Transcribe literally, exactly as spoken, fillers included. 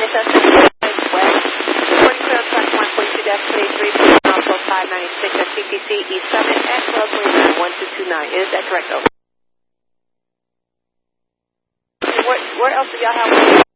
Cessna West, reporting clear on track one forty-two dash twenty-three, also five ninety-six at C T C East Summit at twelve twenty-nine, one two two nine. Is that correct, over? Where, where else do y'all have